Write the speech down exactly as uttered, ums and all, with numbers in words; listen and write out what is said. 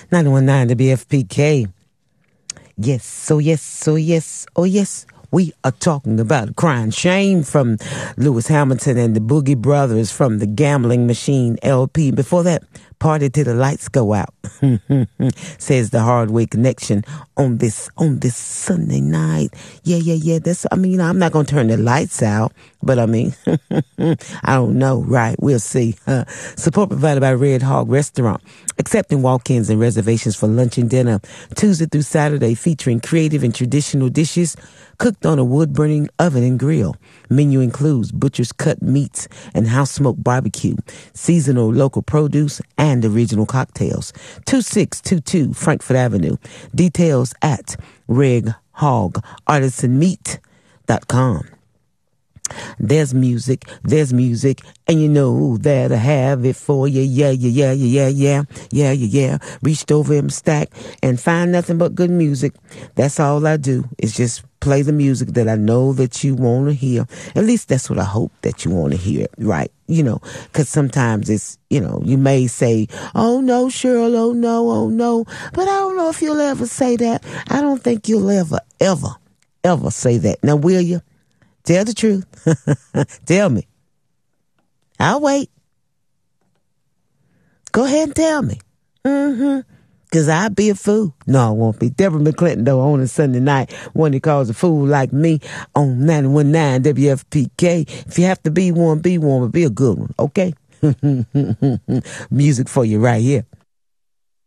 nine one nine W F P K. Yes, so yes, so yes, oh yes. We are talking about Crying Shame from Lewis Hamilton and the Boogie Brothers from the Gambling Machine L P. Before that, Party Till the Lights Go Out, says the Hardway Connection on this on this Sunday night. Yeah, yeah, yeah. That's, I mean, I'm not going to turn the lights out, but I mean, I don't know, right? We'll see. Uh, support provided by Red Hog Restaurant, accepting walk-ins and reservations for lunch and dinner Tuesday through Saturday, featuring creative and traditional dishes cooked on a wood-burning oven and grill. Menu includes butcher's cut meats and house-smoked barbecue, seasonal local produce, and original cocktails. two six two two Frankfort Avenue. Details at red hog artisan meat dot com. There's music, there's music, and you know that I have it for you. Yeah, yeah, yeah, yeah, yeah, yeah, yeah, yeah. Reached over in my stack and find nothing but good music. That's all I do is just play the music that I know that you want to hear. At least that's what I hope that you want to hear, right? You know, because sometimes it's, you know, you may say, oh no, Cheryl, oh no, oh no. But I don't know if you'll ever say that. I don't think you'll ever, ever, ever say that. Now, will you? Tell the truth. Tell me. I'll wait. Go ahead and tell me. Mm-hmm. Because I'll be a fool. No, I won't be. Deborah McClinton, though, on a Sunday night, one that calls a fool like me on nine one nine W F P K. If you have to be one, be one, but be a good one, okay? Music for you right here.